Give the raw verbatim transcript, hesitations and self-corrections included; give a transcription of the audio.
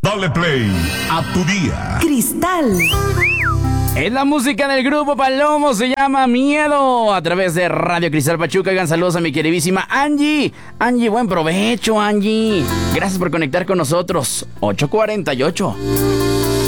Dale play a tu día. Cristal. Es la música del grupo Palomo, se llama Miedo, a través de Radio Cristal Pachuca. Hagan saludos a mi queridísima Angie. Angie, buen provecho, Angie. Gracias por conectar con nosotros. ocho cuarenta y ocho.